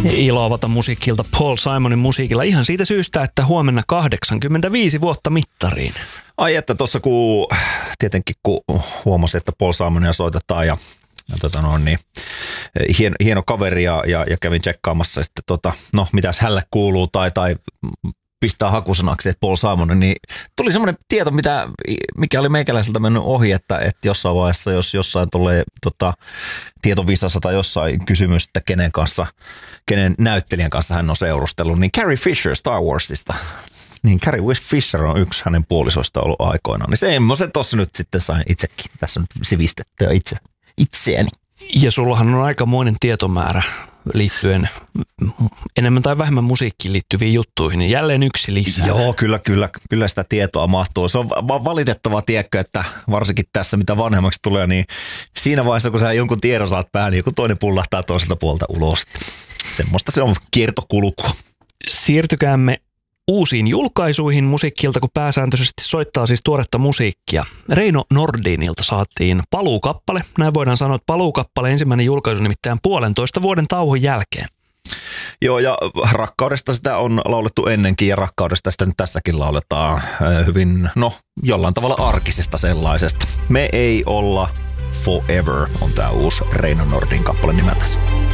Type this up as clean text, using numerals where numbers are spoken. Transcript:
iloavata musiikkilta Paul Simonin musiikilla ihan siitä syystä, että huomenna 85 vuotta mittariin. Ai että tuossa tietenkin kun huomasin, että Paul Simonia soitetaan ja hieno kaveri ja kävin tsekkaamassa sitten mitäs hälle kuuluu tai pistää hakusanaksi, että Paul Simon, niin tuli semmoinen tieto, mikä oli meikäläiseltä mennyt ohi, että jossain vaiheessa, jos jossain tulee tietovisassa tai jossain kysymys, että kenen näyttelijän kanssa hän on seurustellut, niin Carrie Fisher Star Warsista. Niin Carrie Fisher on yksi hänen puolisoista ollut aikoinaan. Niin semmoisen tossa nyt sitten sain itsekin tässä nyt sivistettyä itseäni. Ja sullahan on aikamoinen tietomäärä liittyen enemmän tai vähemmän musiikkiin liittyviin juttuihin, niin jälleen yksi lisää. Joo, kyllä sitä tietoa mahtuu. Se on valitettavaa, tiedätkö, että varsinkin tässä, mitä vanhemmaksi tulee, niin siinä vaiheessa, kun sä jonkun tiedon saat päähän, niin joku toinen pullahtaa toiselta puolta ulos. Semmoista se on kiertokulkua. Siirtykäämme uusiin julkaisuihin musiikkilta, kun pääsääntöisesti soittaa siis tuoretta musiikkia. Reino Nordinilta saatiin paluukappale. Näin voidaan sanoa, että paluukappale ensimmäinen julkaisu nimittäin 1,5 vuoden tauon jälkeen. Joo, ja rakkaudesta sitä on laulettu ennenkin ja rakkaudesta sitä nyt tässäkin lauletaan hyvin, jollain tavalla arkisesta sellaisesta. Me ei olla forever on tää uusi Reino Nordin kappale nimeltänsä.